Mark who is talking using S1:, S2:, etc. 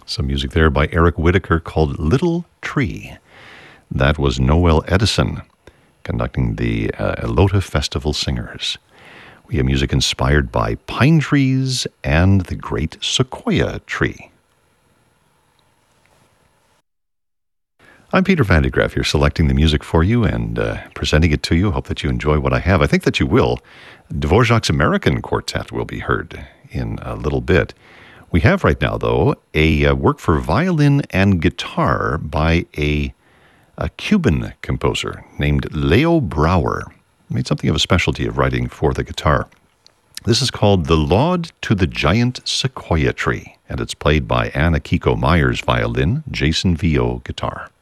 S1: Some music there by Eric Whitacre called Little Tree. That was Noel Edison conducting the Elota Festival Singers. We have music inspired by pine trees and the great sequoia tree. I'm Peter Van de Graaff here, selecting the music for you and presenting it to you. Hope that you enjoy what I have. I think that you will. Dvorak's American Quartet will be heard in a little bit. We have right now, though, a work for violin and guitar by a Cuban composer named Leo Brouwer. Made something of a specialty of writing for the guitar. This is called The Laud to the Giant Sequoia Tree, and it's played by Anna Kiko Myers violin, Jason Vio guitar.